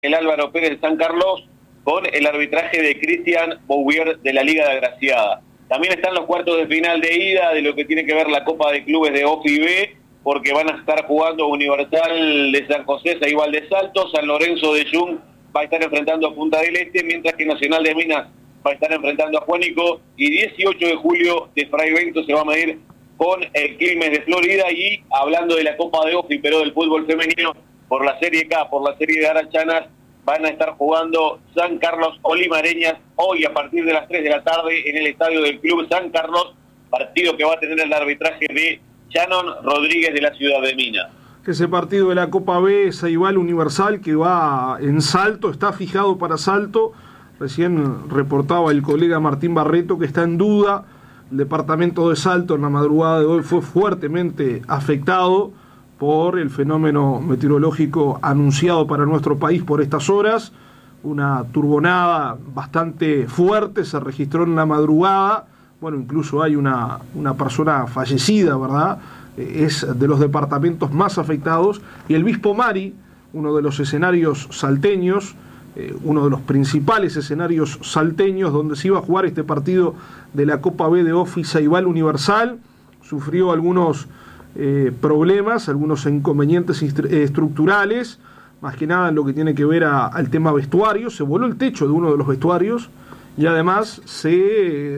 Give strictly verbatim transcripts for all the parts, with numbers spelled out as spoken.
el Álvaro Pérez de San Carlos con el arbitraje de Cristian Bouvier de la Liga de Agraciada. También están los cuartos de final de ida de lo que tiene que ver la Copa de Clubes de O F I B, porque van a estar jugando Universal de San José, Saibal de Salto, San Lorenzo de Jung va a estar enfrentando a Punta del Este, mientras que Nacional de Minas va a estar enfrentando a Juanico, y dieciocho de julio de Fray Bento se va a medir con el Quilmes de Florida. Y hablando de la Copa de O F I, pero del fútbol femenino, por la Serie K, por la Serie de Arachanas, van a estar jugando San Carlos Olimareñas hoy a partir de las tres de la tarde en el estadio del Club San Carlos, partido que va a tener el arbitraje de Shannon Rodríguez de la ciudad de Mina. Ese partido de la Copa B, Saibal Universal, que va en Salto, está fijado para Salto. Recién reportaba el colega Martín Barreto que está en duda. El departamento de Salto en la madrugada de hoy fue fuertemente afectado por el fenómeno meteorológico anunciado para nuestro país por estas horas. Una turbonada bastante fuerte se registró en la madrugada. Bueno, incluso hay una, una persona fallecida, ¿verdad? Es de los departamentos más afectados. Y el Bispo Mari, uno de los escenarios salteños, eh, uno de los principales escenarios salteños donde se iba a jugar este partido de la Copa B de O F I Saibal Universal, sufrió algunos eh, problemas, algunos inconvenientes estructurales, más que nada en lo que tiene que ver a, al tema vestuario. Se voló el techo de uno de los vestuarios y además se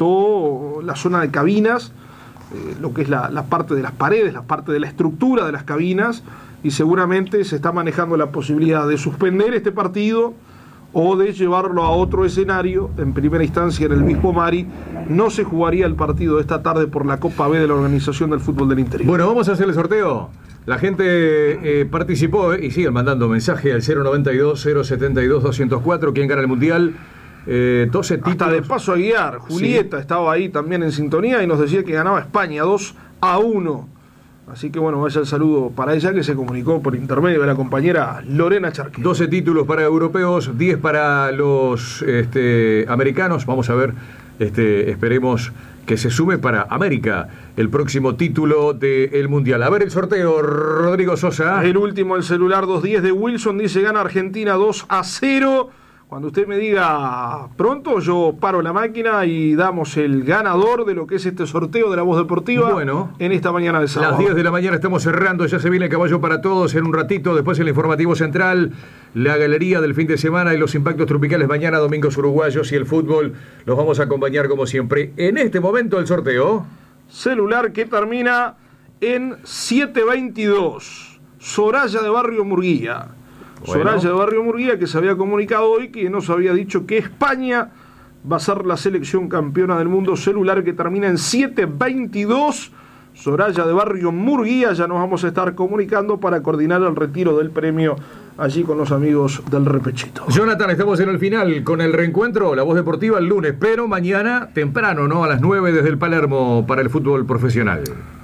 afectó la zona de cabinas, eh, lo que es la, la parte de las paredes, la parte de la estructura de las cabinas, y seguramente se está manejando la posibilidad de suspender este partido o de llevarlo a otro escenario. En primera instancia en el Bispo Mari no se jugaría el partido de esta tarde por la Copa B de la Organización del Fútbol del Interior. Bueno, vamos a hacer el sorteo. La gente eh, participó eh, y siguen mandando mensaje al cero noventa y dos, cero setenta y dos, doscientos cuatro. ¿Quién gana el Mundial? Eh, doce títulos. Hasta de paso a guiar. Julieta sí. Estaba ahí también en sintonía y nos decía que ganaba España dos a uno. Así que bueno, vaya el saludo para ella, que se comunicó por intermedio de la compañera Lorena Charqui. doce títulos para europeos, diez para los este, americanos. Vamos a ver, este, esperemos que se sume para América el próximo título del Mundial. A ver el sorteo, Rodrigo Sosa. El último, el celular doscientos diez de Wilson, dice gana Argentina dos a cero. Cuando usted me diga pronto, yo paro la máquina y damos el ganador de lo que es este sorteo de La Voz Deportiva. Bueno, en esta mañana de sábado. A las diez de la mañana estamos cerrando, ya se viene el Caballo para Todos en un ratito, después el informativo central, la galería del fin de semana y los impactos tropicales mañana, domingos uruguayos y el fútbol. Los vamos a acompañar como siempre. En este momento el sorteo. Celular que termina en siete veintidós. Soraya de Barrio Murguía. Bueno. Soraya de Barrio Murguía, que se había comunicado hoy que nos había dicho que España va a ser la selección campeona del mundo. Celular que termina en siete veintidós. Soraya de Barrio Murguía, ya nos vamos a estar comunicando para coordinar el retiro del premio allí con los amigos del Repechito. Jonathan, estamos en el final con el reencuentro, La Voz Deportiva el lunes, pero mañana temprano, ¿no? A las nueve desde el Palermo para el fútbol profesional.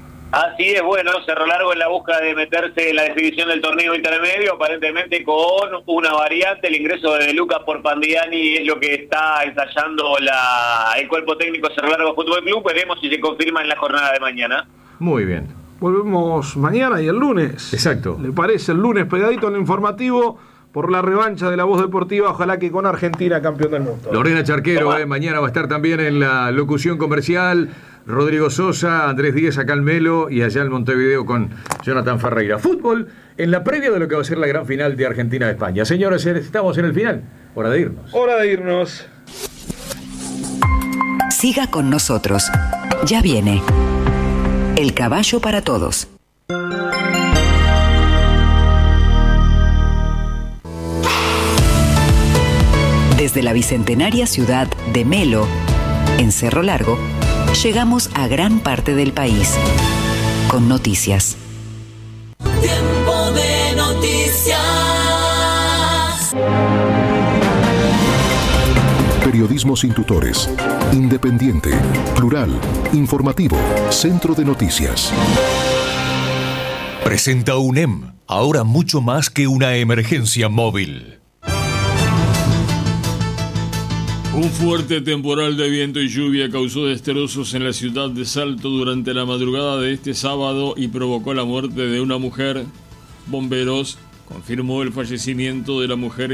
Así es, bueno, Cerro Largo en la búsqueda de meterse en la definición del torneo intermedio, aparentemente con una variante, el ingreso de De Luca por Pandiani es lo que está ensayando la, el cuerpo técnico Cerro Largo Fútbol Club. Veremos si se confirma en la jornada de mañana. Muy bien. Volvemos mañana y el lunes. Exacto. ¿Le parece? El lunes pegadito en el informativo por la revancha de La Voz Deportiva, ojalá que con Argentina campeón del mundo. Lorena Charquero, eh, mañana va a estar también en la locución comercial. Rodrigo Sosa, Andrés Díez acá en Melo y allá en Montevideo con Jonathan Ferreira. Fútbol en la previa de lo que va a ser la gran final de Argentina-España. Señores, estamos en el final. Hora de irnos. Hora de irnos. Siga con nosotros. Ya viene El Caballo para Todos. Desde la bicentenaria ciudad de Melo, en Cerro Largo, llegamos a gran parte del país con noticias. Tiempo de noticias. Periodismo sin tutores, independiente, plural, informativo, centro de noticias. Presenta U N E M, ahora mucho más que una emergencia móvil. Un fuerte temporal de viento y lluvia causó destrozos en la ciudad de Salto durante la madrugada de este sábado y provocó la muerte de una mujer. Bomberos confirmó el fallecimiento de la mujer